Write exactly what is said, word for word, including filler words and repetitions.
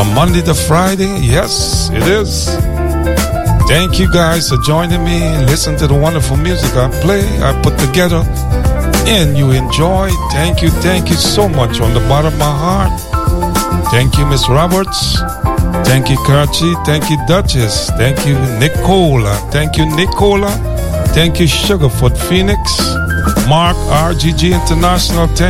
from Monday to Friday. Yes, it is. Thank you guys for joining me and listen to the wonderful music I play, I put together, and you enjoy. Thank you, thank you so much from the bottom of my heart. Thank you, Miss Roberts. Thank you, Karchi. Thank you, Duchess. Thank you, Nicola. Thank you, Nicola. Thank you, Sugarfoot Phoenix. Mark, R G G International. Thank